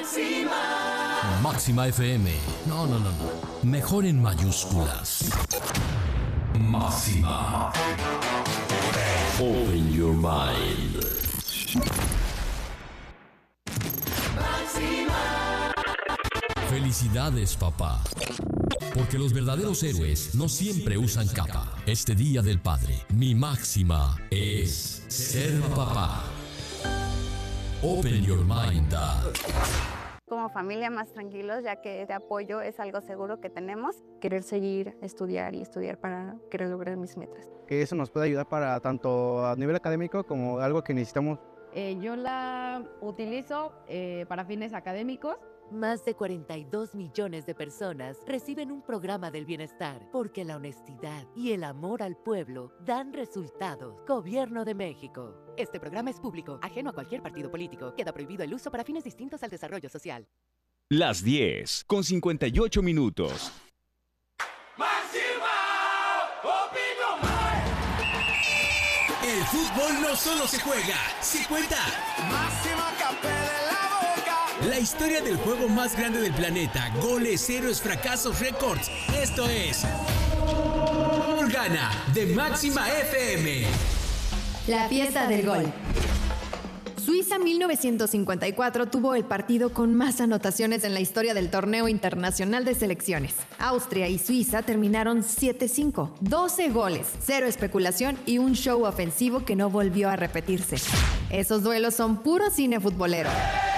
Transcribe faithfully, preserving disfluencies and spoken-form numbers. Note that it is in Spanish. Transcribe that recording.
Máxima. Máxima F M. No, no, no, no. Mejor en mayúsculas. Máxima. Open your mind. Máxima. Felicidades, papá. Porque los verdaderos héroes no siempre usan capa. Este Día del Padre, mi máxima es ser papá. Open your mind, Dad. Como familia más tranquilos, ya que este apoyo es algo seguro que tenemos. Querer seguir, estudiar y estudiar para querer lograr mis metas. Que eso nos puede ayudar para tanto a nivel académico como algo que necesitamos. Eh, yo la utilizo eh, para fines académicos. Más de cuarenta y dos millones de personas reciben un programa del bienestar porque la honestidad y el amor al pueblo dan resultados. Gobierno de México. Este programa es público, ajeno a cualquier partido político. Queda prohibido el uso para fines distintos al desarrollo social. Las diez con cincuenta y ocho minutos. El fútbol no solo se juega, se cuenta. Máxima Capela en la boca. La historia del juego más grande del planeta. Goles, héroes, fracasos, récords. Esto es Gana de Máxima F M. La fiesta del gol. Suiza mil novecientos cincuenta y cuatro tuvo el partido con más anotaciones en la historia del torneo internacional de selecciones. Austria y Suiza terminaron siete cinco, doce goles, cero especulación y un show ofensivo que no volvió a repetirse. Esos duelos son puro cine futbolero.